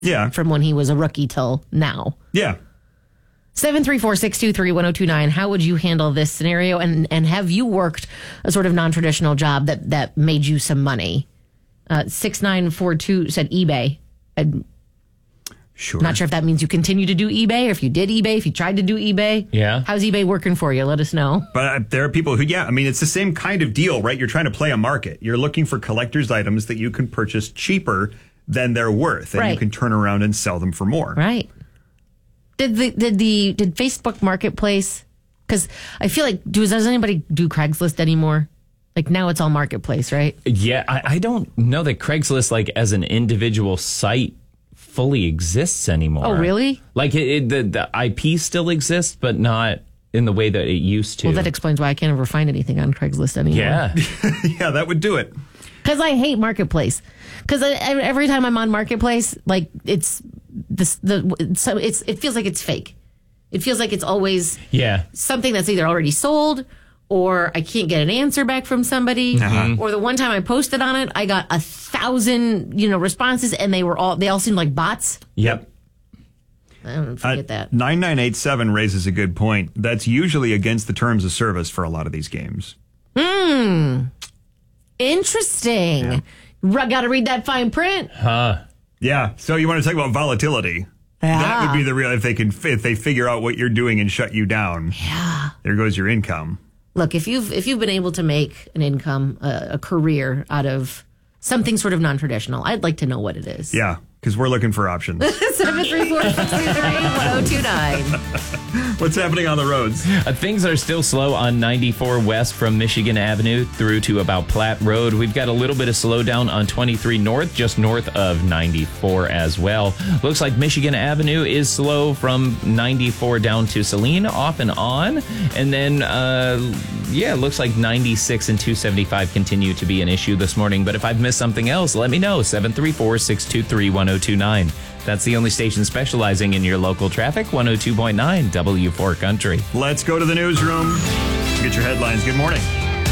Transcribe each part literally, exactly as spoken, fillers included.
Yeah. From when he was a rookie till now. Yeah. seven three four, six two three, one oh two nine. How would you handle this scenario? And and have you worked a sort of non-traditional job that, that made you some money? Uh, six nine four two said eBay. I'm sure. Not sure if that means you continue to do eBay or if you did eBay, if you tried to do eBay. Yeah. How's eBay working for you? Let us know. But uh, there are people who, yeah, I mean, it's the same kind of deal, right? You're trying to play a market. You're looking for collector's items that you can purchase cheaper than they're worth. And right. you can turn around and sell them for more. Right. Did the did the did Facebook Marketplace? Because I feel like do does anybody do Craigslist anymore? Like now it's all Marketplace, right? Yeah, I, I don't know that Craigslist, like as an individual site, fully exists anymore. Oh, really? Like it, it, the the I P still exists, but not in the way that it used to. Well, that explains why I can't ever find anything on Craigslist anymore. Yeah, yeah, that would do it. Because I hate Marketplace. Because every time I'm on Marketplace, like it's this the so it's it feels like it's fake. It feels like it's always yeah something that's either already sold or I can't get an answer back from somebody. Uh-huh. Or the one time I posted on it, I got a thousand you know responses and they were all they all seemed like bots. Yep. I don't forget uh, that. nine nine eight seven raises a good point. That's usually against the terms of service for a lot of these games. Hmm. Interesting. Yeah. Got to read that fine print. Huh. Yeah. So you want to talk about volatility? Yeah. That would be the real, if they can, if they figure out what you're doing and shut you down. Yeah. There goes your income. Look, if you've, if you've been able to make an income, uh, a career out of something sort of non-traditional, I'd like to know what it is. Yeah. Because we're looking for options. seven three four, six two three, one oh two nine. What's happening on the roads? Uh, things are still slow on ninety-four west from Michigan Avenue through to about Platte Road. We've got a little bit of slowdown on twenty-three north, just north of ninety-four as well. Looks like Michigan Avenue is slow from ninety-four down to Saline, off and on. And then, uh, yeah, looks like ninety-six and two seventy-five continue to be an issue this morning. But if I've missed something else, let me know. seven three four, six two three, one oh two nine. That's the only station specializing in your local traffic, one oh two point nine W four Country. Let's go to the newsroom. Get your headlines. Good morning.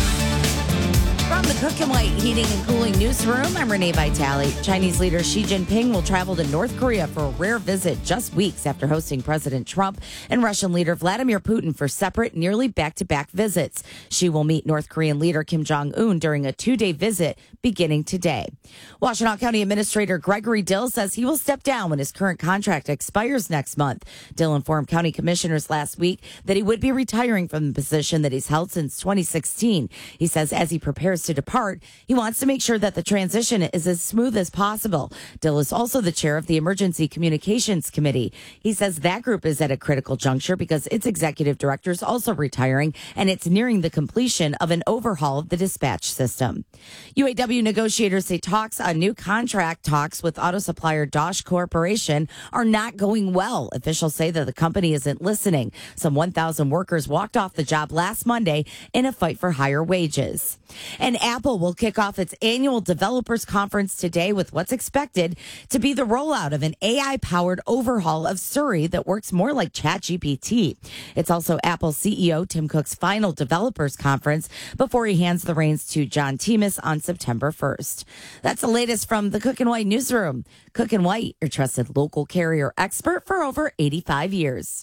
From the Cook and White Heating and Cooling Newsroom, I'm Renee Vitale. Chinese leader Xi Jinping will travel to North Korea for a rare visit just weeks after hosting President Trump and Russian leader Vladimir Putin for separate, nearly back-to-back visits. Xi will meet North Korean leader Kim Jong-un during a two-day visit beginning today. Washtenaw County Administrator Gregory Dill says he will step down when his current contract expires next month. Dill informed county commissioners last week that he would be retiring from the position that he's held since twenty sixteen. He says as he prepares to depart, he wants to make sure that the transition is as smooth as possible. Dill is also the chair of the Emergency Communications Committee. He says that group is at a critical juncture because its executive director is also retiring, and it's nearing the completion of an overhaul of the dispatch system. U A W negotiators say talks on new contract talks with auto supplier Dosh Corporation are not going well. Officials say that the company isn't listening. Some one thousand workers walked off the job last Monday in a fight for higher wages. And Apple will kick off its annual developers conference today with what's expected to be the rollout of an A I-powered overhaul of Siri that works more like ChatGPT. It's also Apple C E O Tim Cook's final developers conference before he hands the reins to John Temis on September first. That's the latest from the Cook and White newsroom. Cook and White, your trusted local carrier expert for over eighty-five years.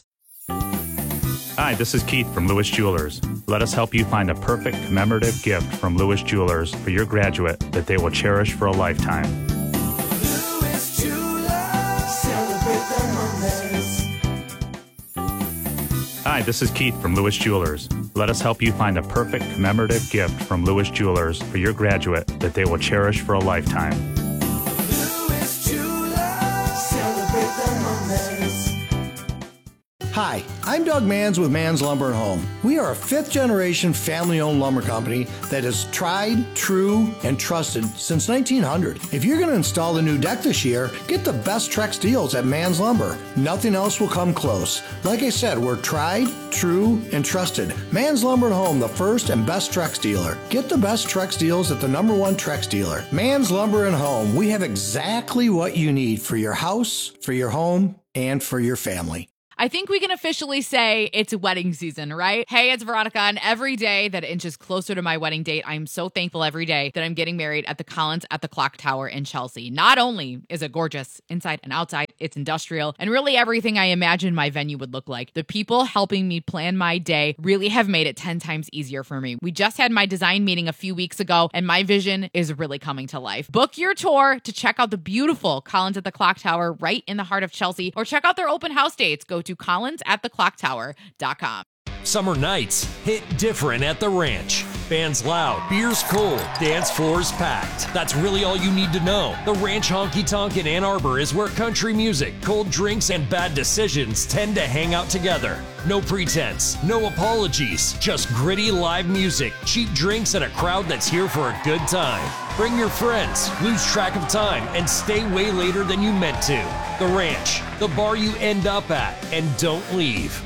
Hi, this is Keith from Lewis Jewelers. Let us help you find a perfect commemorative gift from Lewis Jewelers for your graduate that they will cherish for a lifetime. Lewis Jewelers, celebrate the moments. Hi, this is Keith from Lewis Jewelers. Let us help you find a perfect commemorative gift from Lewis Jewelers for your graduate that they will cherish for a lifetime. Lewis Jewelers, celebrate the moments. Hi, I'm Doug Manns with Manns Lumber and Home. We are a fifth-generation family-owned lumber company that is tried, true, and trusted since nineteen hundred. If you're going to install the new deck this year, get the best Trex deals at Manns Lumber. Nothing else will come close. Like I said, we're tried, true, and trusted. Manns Lumber and Home, the first and best Trex dealer. Get the best Trex deals at the number one Trex dealer. Manns Lumber and Home. We have exactly what you need for your house, for your home, and for your family. I think we can officially say it's wedding season, right? Hey, it's Veronica, and every day that inches closer to my wedding date, I'm so thankful every day that I'm getting married at the Collins at the Clock Tower in Chelsea. Not only is it gorgeous inside and outside, it's industrial, and really everything I imagined my venue would look like. The people helping me plan my day really have made it ten times easier for me. We just had my design meeting a few weeks ago, and my vision is really coming to life. Book your tour to check out the beautiful Collins at the Clock Tower right in the heart of Chelsea, or check out their open house dates. Go to collins at the clock tower dot com. Summer nights hit different at the ranch. Bands loud, beers cold, dance floors packed. That's really all you need to know. The Ranch Honky Tonk in Ann Arbor is where country music, cold drinks, and bad decisions tend to hang out together. No pretense, no apologies, just gritty live music, cheap drinks, and a crowd that's here for a good time. Bring your friends, lose track of time, and stay way later than you meant to. The Ranch, the bar you end up at, and don't leave.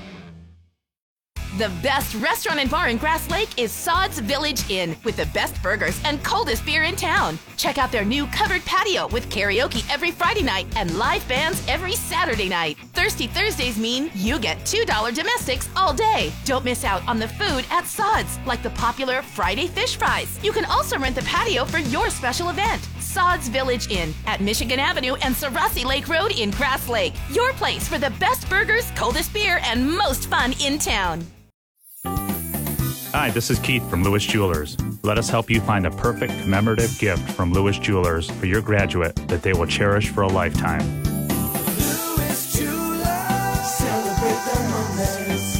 The best restaurant and bar in Grass Lake is Sod's Village Inn, with the best burgers and coldest beer in town. Check out their new covered patio with karaoke every Friday night and live bands every Saturday night. Thirsty Thursdays mean you get two dollar domestics all day. Don't miss out on the food at Sod's, like the popular Friday fish fries. You can also rent the patio for your special event. Sod's Village Inn at Michigan Avenue and Sarassi Lake Road in Grass Lake. Your place for the best burgers, coldest beer, and most fun in town. Hi, this is Keith from Lewis Jewelers. Let us help you find a perfect commemorative gift from Lewis Jewelers for your graduate that they will cherish for a lifetime. Lewis Jewelers, celebrate the moments.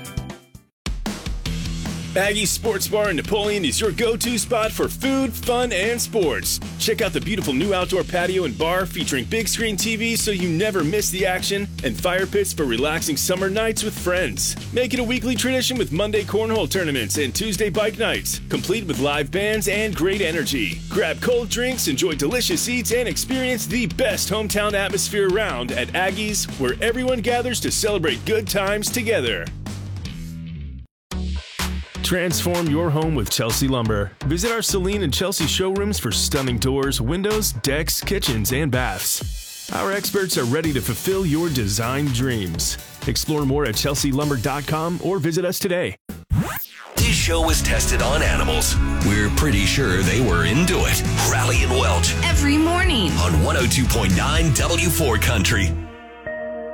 Aggie Sports Bar in Napoleon is your go-to spot for food, fun, and sports. Check out the beautiful new outdoor patio and bar featuring big screen T Vs so you never miss the action, and fire pits for relaxing summer nights with friends. Make it a weekly tradition with Monday cornhole tournaments and Tuesday bike nights, complete with live bands and great energy. Grab cold drinks, enjoy delicious eats, and experience the best hometown atmosphere around at Aggie's, where everyone gathers to celebrate good times together. Transform your home with Chelsea Lumber. Visit our Celine and Chelsea showrooms for stunning doors, windows, decks, kitchens, and baths. Our experts are ready to fulfill your design dreams. Explore more at chelsea lumber dot com or visit us today. This show was tested on animals. We're pretty sure they were into it. Rally and Welch. Every morning On one oh two point nine W four Country.